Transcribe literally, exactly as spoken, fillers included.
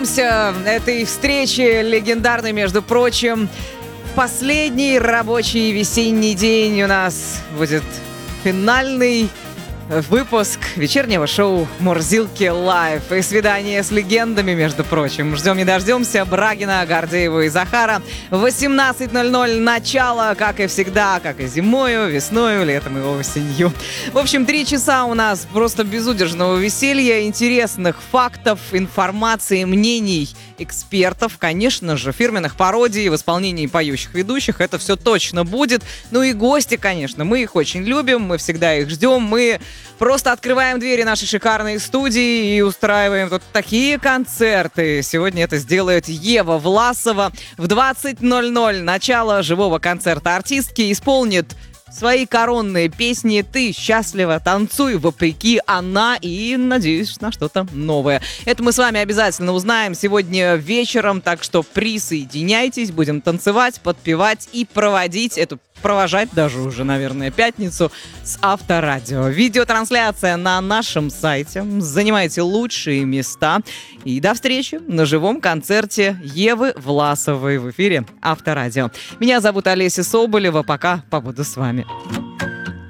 дождемся этой встречи легендарной, между прочим. В последний рабочий весенний день у нас будет финальный выпуск вечернего шоу «Мурзилки Лайв» и свидание с легендами, между прочим. Ждем не дождемся Брагина, Гордеева и Захара. восемнадцать ноль ноль начало, как и всегда, как и зимою, весною, летом и осенью. В общем, три часа у нас просто безудержного веселья, интересных фактов, информации, мнений экспертов, конечно же, фирменных пародий в исполнении поющих ведущих. Это все точно будет. Ну и гости, конечно, мы их очень любим, мы всегда их ждем, мы просто открываем двери нашей шикарной студии и устраиваем тут такие концерты. Сегодня это сделает Ева Власова. В двадцать ноль ноль начало живого концерта артистки исполнит свои коронные песни «Ты счастлива», «Танцуй вопреки», «Она» и, надеюсь, на что-то новое. Это мы с вами обязательно узнаем сегодня вечером, так что присоединяйтесь, будем танцевать, подпевать и проводить эту провожать даже уже, наверное, пятницу с Авторадио. Видеотрансляция на нашем сайте. Занимайте лучшие места. И до встречи на живом концерте Евы Власовой в эфире Авторадио. Меня зовут Олеся Соболева. Пока побуду с вами.